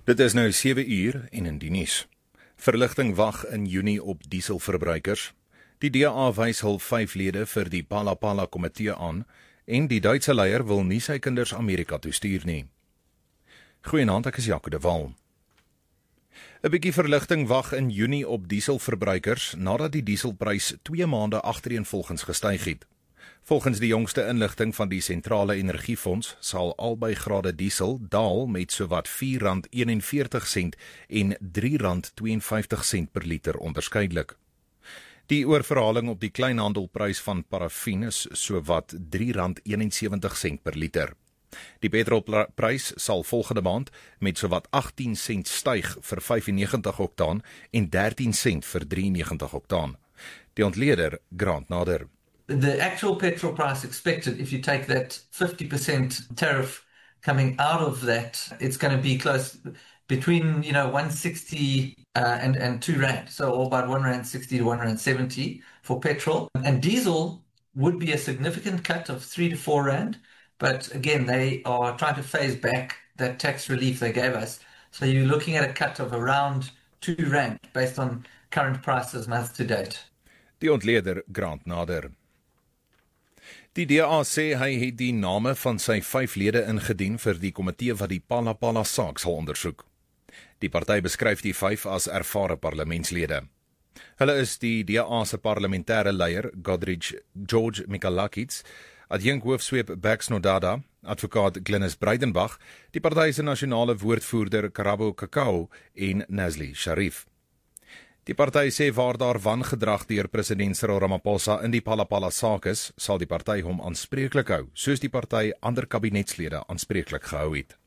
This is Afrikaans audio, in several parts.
Dit is nou 7 uur en in die nuus. Verligting wag in Junie op dieselverbruikers. Die DA wys hul 5 lede vir die Pala komitee aan en die Duitse leier wil nie sy kinders Amerika toe stuur nie. Goeienaand, ek is Jaco de Waal. 'n Bietjie verligting wag in Junie op dieselverbruikers nadat die dieselprys 2 maande agtereenvolgens gestyg het. Volgens die jongste inligting van die Sentrale Energiefonds sal albei grade diesel daal met sowat R4.41 en R3.52 per liter onderskeidelik. Die oorverhaling op die kleinhandelprys van parafin is sowat R3.71 per liter. Die petrolprys sal volgende maand met sowat 18 sent styg vir 95 oktaan en 13 sent vir 93 oktaan. Die ontleder Grant nader. The actual petrol price expected, if you take that 50% tariff coming out of that, it's going to be close between, 160 and 2 rand. So all about R1.60 to R1.70 for petrol. And diesel would be a significant cut of 3 to 4 rand. But again, they are trying to phase back that tax relief they gave us. So you're looking at a cut of around 2 rand based on current prices month to date. Die ontleder Grant nader. Die DA sê hy het die name van sy 5 lede ingedien vir die komitee wat die Pala saak sal ondersoek. Die party beskryf die 5 as ervare parlementslede. Hulle is die DA se parlementêre leier George Michalakis, adjunk hoofsweep Bax Nodada, advokaat Glenys Breidenbach, die party se nasionale woordvoerder Karabo Kakao en Nazli Sharif. Die party sê waar daar wangedrag deur president Cyril Ramaphosa in die Pala saak is, sal die party hom aanspreeklik hou, soos die party ander kabinetslede aanspreeklik gehou het.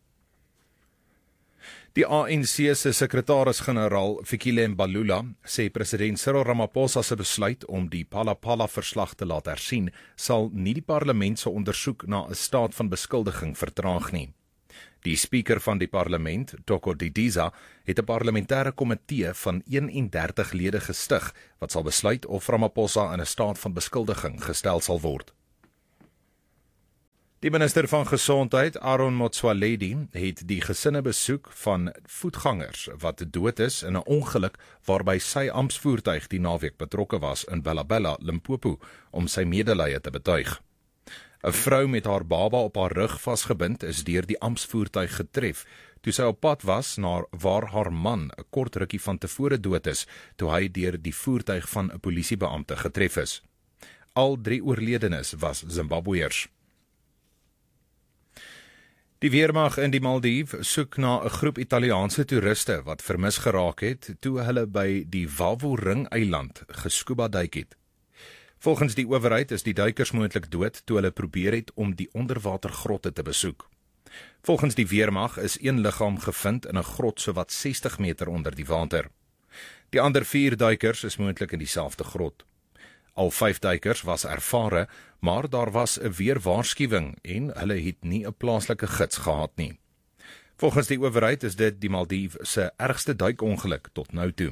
Die ANC se sekretaris-generaal Fikile Mbalula sê president Cyril Ramaphosa se besluit om die Pala verslag te laat hersien, sal nie die parlement se ondersoek na 'n staat van beskuldiging vertraag nie. Die speaker van die parlement, Dr. Didiza, het 'n parlementêre komitee van 31 lede gestig wat sal besluit of Ramaphosa in 'n staat van beskuldiging gestel sal word. Die minister van Gesondheid, Aaron Motsoaledi, het die gesinne besoek van voetgangers wat dood is in 'n ongeluk waarby sy amptsvoertuig die naweek betrokke was in Bella, Limpopo, om sy medelee te betuig. 'n Vrou met haar baba op haar rug vasgebind is deur die amptsvoertuig getref toe sy op pad was na waar haar man 'n kort rukkie van tevore dood is toe hy deur die voertuig van 'n polisiebeampte getref is. Al 3 oorledenes was Zimbabweërs. Die weermag in die Maldiwe soek na 'n groep Italiaanse toeriste wat vermis geraak het toe hulle by die Wavo-ring-eiland geskuba duik het. Volgens die owerheid is die duikers moontlik dood toe hulle probeer het om die onderwatergrotte te besoek. Volgens die weermag is 1 liggaam gevind in 'n grot sowat 60 meter onder die water. Die ander 4 duikers is moontlik in dieselfde grot. Al 5 duikers was ervare, maar daar was 'n weerwaarskuwing en hulle het nie 'n plaaslike gids gehad nie. Volgens die owerheid is dit die Maldiwe se ergste duikongeluk tot nou toe.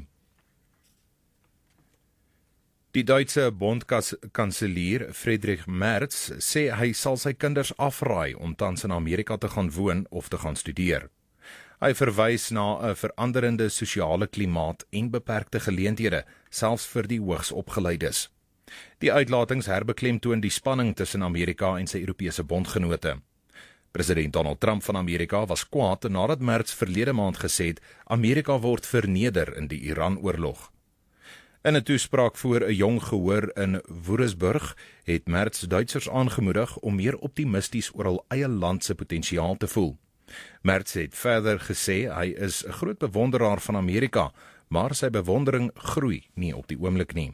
Die Duitse bondkanselier Friedrich Merz sê hy sal sy kinders afraai om tans in Amerika te gaan woon of te gaan studeer. Hy verwys na 'n veranderende sosiale klimaat en beperkte geleenthede, selfs vir die hoogs opgeleides. Die uitlatings herbeklemtoon die spanning tussen Amerika en sy Europese bondgenote. President Donald Trump van Amerika was kwaad nadat Merz verlede maand gesê het Amerika word verneder in die Iran-oorlog. In 'n toespraak voor 'n jong gehoor in Würzburg het Merz Duitsers aangemoedig om meer optimisties oor hul eie land se potensiaal te voel. Merz het verder gesê hy is 'n groot bewonderaar van Amerika, maar sy bewondering groei nie op die oomblik nie.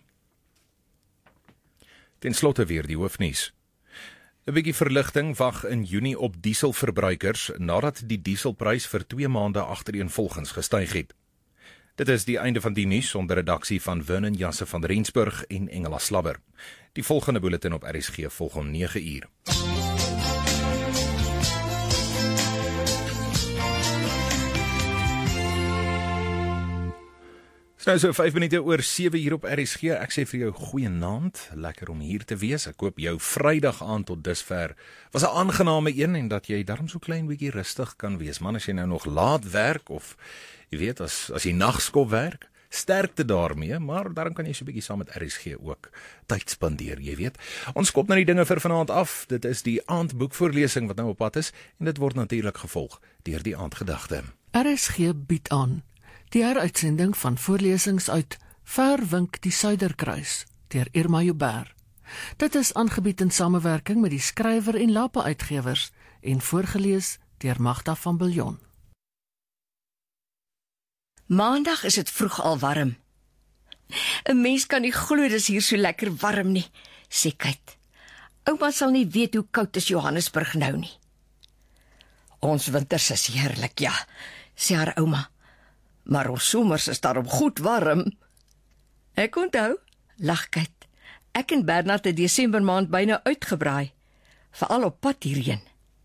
Ten slotte weer die hoofnuus. 'n Bietjie verligting wag in Junie op dieselverbruikers nadat die dieselprys vir 2 maande agtereenvolgens gestyg het. Dit is die einde van die nuus onder redaksie van Vernon Jasse van Rensburg en Engela Slabber. Die volgende bulletin op RSG volg om 9 uur. Nou so 5 minute oor 7 hier op RSG. Ek sê vir jou goeienaand, lekker om hier te wees. Ek hoop jou Vrydag aand tot dusver was 'n aangename een en dat jy daarom so klein bietjie rustig kan wees. Man, as jy nou nog laat werk of jy weet as jy nagskop werk, sterkte daarmee, maar daarom kan jy so 'n bietjie saam met RSG ook tyd spandeer, jy weet. Ons kop nou die dinge vir vanaand af. Dit is die aandboekvoorlesing wat nou op pad is en dit word natuurlik gevolg deur die aandgedagte. RSG bied aan die heruitsending van voorlesings uit Verwink die Suiderkruis deur Irma Joubert. Dit is aangebied in samewerking met die Skrywer en Lappe Uitgewers en voorgelees deur Magda van Biljon. Maandag is dit vroeg al warm. 'n Mens kan nie glo dis hier so lekker warm nie, sê Kate. Ouma sal nie weet hoe koud is Johannesburg nou nie. Ons winters is heerlik, ja, sê haar ouma. Maar ons somers is daarom goed warm. Ek onthou, lag Kate. Ek en Bernard het Desember maand byna uitgebraai, veral op pad hierheen.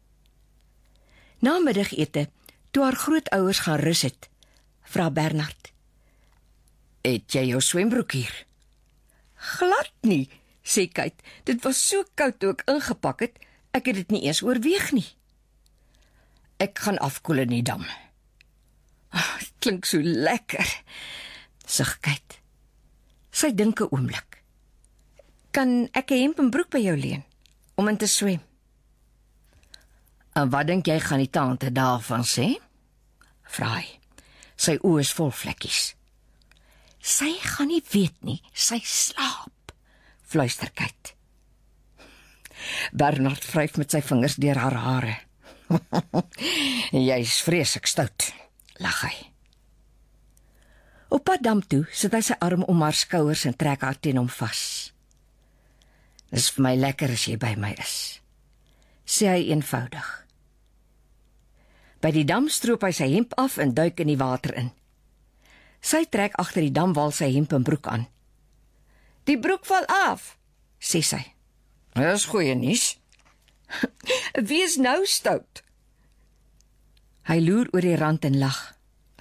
Na middagete, toe haar grootouers gaan rus het, vra Bernard: "Het jy jou swembroek hier?" "Glad nie," sê Kate. "Dit was so koud toe ek ingepak het, ek het dit nie eens oorweeg nie." "Ek gaan afkoel in die dam." "Dit klink so lekker," sug Kate. Sy dink 'n oomblik. "Kan ek 'n hemp en broek by jou leen om in te swem?" "En wat dink jy gaan die tante daarvan sê?" vra hy. Sy oë is vol vlekkies. "Sy gaan nie weet nie, sy slaap," fluister Kate. Bernard vryf met sy vingers deur haar hare. "Jy's vreeslik stout," lag hy. Op pad dam toe sit hy sy arm om haar skouers en trek haar teen hom vas. "Dis vir my lekker as jy by my is," sê hy eenvoudig. By die dam stroop hy sy hemp af en duik in die water in. Sy trek agter die damwal sy hemp en broek aan. "Die broek val af," sê sy. "Dis goeie nuus." "Wie is nou stout?" Hy loer oor die rand en lag.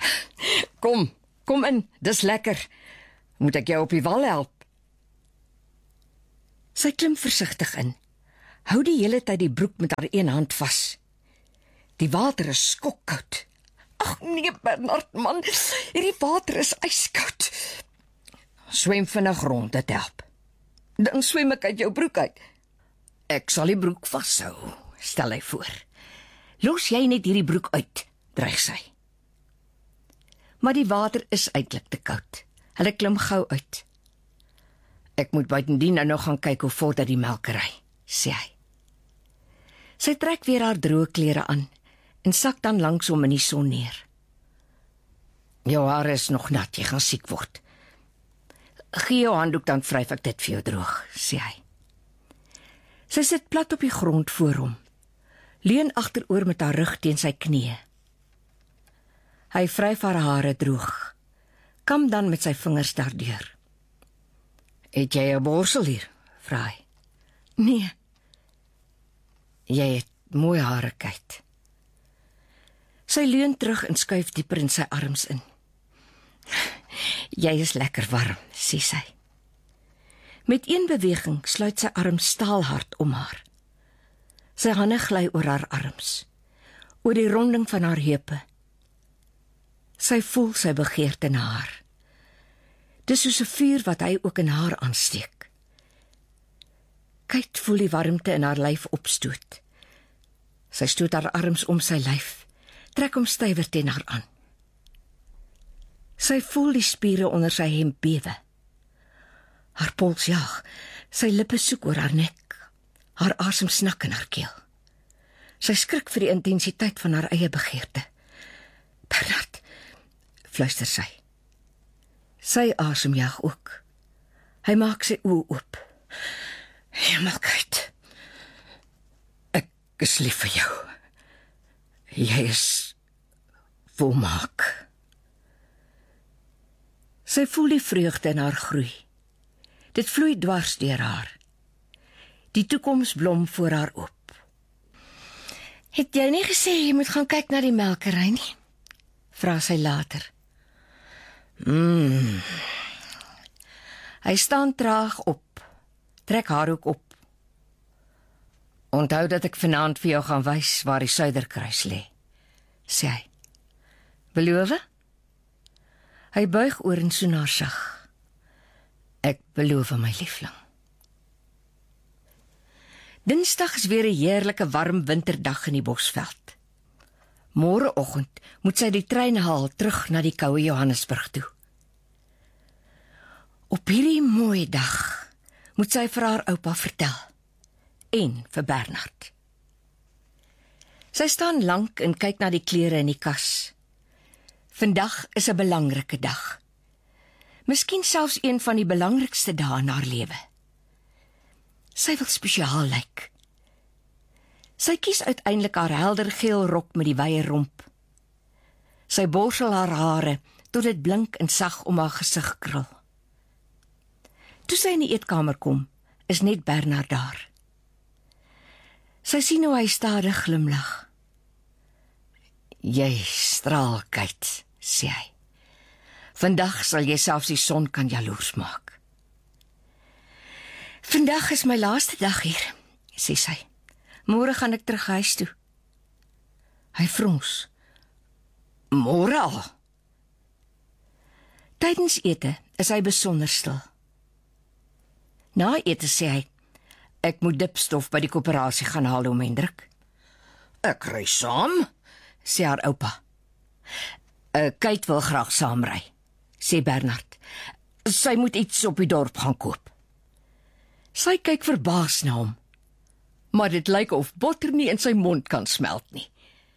Kom in, dis lekker. Moet ek jou op die wal help?" Sy klim versigtig in. Hou die hele tyd die broek met haar een hand vas. Die water is skokkoud. "Ag nee, Bernard man, hierdie water is ijskoud." "Swem vinnig rond, dit help." "Dan swem ek uit jou broek uit." "Ek sal die broek vashou," stel hy voor. "Los jy net hierdie broek uit," dreig sy. Maar die water is eintlik te koud. Hulle klim gou uit. "Ek moet buitendien nou gaan kyk hoe vorder die melkery," sê hy. Sy trek weer haar droë klere aan en sak dan langs hom in die son neer. "Jou hare is nog nat, jy gaan siek word." "Gee jou handdoek, dan vryf ek dit vir jou droog," sê hy. Sy sit plat op die grond voor hom, leun agteroor met haar rug teen sy knieë. Hy vryf haar hare droog, kam dan met sy vingers daardeur. "Het jy 'n borsel hier?" vra hy. "Nee." "Jy het mooi hare, Kate." Sy leun terug en skuif dieper in sy arms in. "Jy is lekker warm," sê sy. Met een beweging sluit sy arm staalhard om haar. Sy hande gly oor haar arms, oor die ronding van haar heupe. Sy voel sy begeerte na haar. Dis soos 'n vuur wat hy ook in haar aansteek. Kate voel die warmte in haar lyf opstoot. Sy stoot haar arms om sy lyf, trek hom stywer teen haar aan. Sy voel die spiere onder sy hemp bewe. Haar pols jaag, sy lippe soek oor haar nek, haar asem snak in haar keel. Sy skrik vir die intensiteit van haar eie begeerte. "Bernard," fluister sy. Sy asem jaag ook. Hy maak sy oë oop. "Hemelkheid, ek is lief vir jou. Jy is volmaak." Sy voel die vreugde in haar groei. Dit vloei dwars deur haar. Die toekoms blom voor haar oop. "Het jy nie gesê jy moet gaan kyk na die melkery nie?" vra sy later. Hy staan traag op. Trek haar ook op. Onthou dat ek vanaand vir jou gaan wys waar die Suiderkruis lê, sê hy. Beloof? Hy buig oor en soen haar sag. Ek beloof, my liefling. Dinsdag is weer 'n heerlike warm winterdag in die Bosveld. Môreoggend moet sy die trein haal terug na die koue Johannesburg toe. Op hierdie mooi dag moet sy vir haar oupa vertel, en vir Bernard. Sy staan lank en kyk na die klere in die kas. Vandag is 'n belangrike dag. Miskien selfs een van die belangrikste dae in haar lewe. Sy wil spesiaal lyk. Sy kies uiteindelik haar helder geel rok met die wye romp. Sy borsel haar hare tot dit blink en sag om haar gesig krul. Toe sy in die eetkamer kom, is net Bernard daar. Sy sien hoe hy stadig glimlag. Jy straal, Kate, sê hy. Vandag sal jy selfs die son kan jaloers maak. Vandag is my laaste dag hier, sê sy. Môre gaan ek terug huis toe. Hy frons. Môre al? Tydens ete is hy besonder stil. Na ete sê hy, ek moet dipstof by die koöperasie gaan haal om Hendrik. Ek ry saam, sê haar oupa. Kate wil graag saamry, sê Bernard. Sy moet iets op die dorp gaan koop. Sy kyk verbaas na hom, maar dit lyk of botter nie in sy mond kan smelt nie.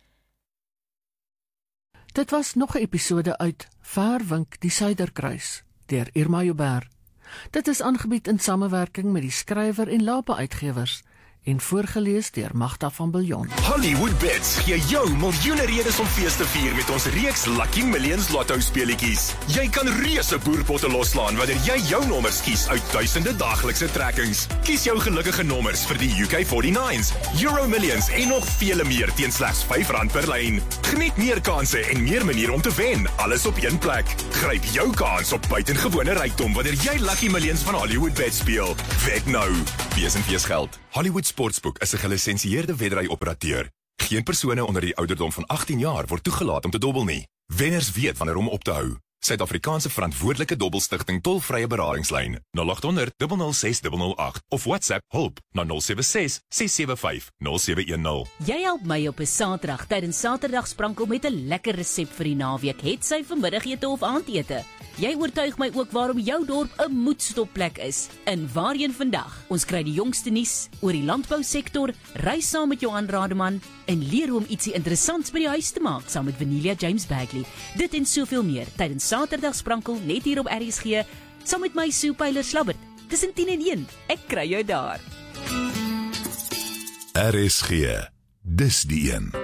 Dit was nog 'n episode uit Verwink die Suiderkruis deur Irma Joubert. Dit is aangebied in samewerking met die skrywer en Lapa Uitgewers en voorgeles deur Magda van Biljon. Hollywood Bets gee jou miljoene redes om fees te vier met ons reeks Lucky Millions Lotto speletjies. Jy kan reuse boerpotte loslaan wanneer jy jou nommers kies uit duisende daaglikse trekkings. Kies jou gelukkige nommers vir die UK49s, Euro Millions en nog vele meer teen slegs R5 per lyn. Geniet meer kansse en meer maniere om te wen, alles op een plek. Gryp jou kans op buitengewone rykdom wanneer jy Lucky Millions van Hollywood Bets speel. Wet nou. Wees en feesgeld. Hollywood Sportsbook is 'n gelisensieerde wedry-operateur. Geen persone onder die ouderdom van 18 jaar word toegelaat om te dobbel nie. Wenners weet wanneer om op te hou. Suid-Afrikaanse verantwoordelike dobbelstigting tolvrye beradingslyn 0800 006 008 of WhatsApp hulp na 076 675 0710. Jy help my op 'n Saterdag tydens Saterdagsprankel met 'n lekker resep vir die naweek. Het sy vanmiddagete of aandete? Jy oortuig my ook waarom jou dorp 'n moedstopplek is. In Waarheen vandag? Ons kry die jongste nuus oor die landbousektor, reis saam met Johan Rademan en leer hoe om ietsie interessants by die huis te maak saam met Vanilia James Bagley. Dit en soveel meer tydens Saterdagsprankel net hier op RSG saam met my Sue Pyler Slabbert. Tussen 10 en 1. Ek kry jou daar. RSG. Dis die een.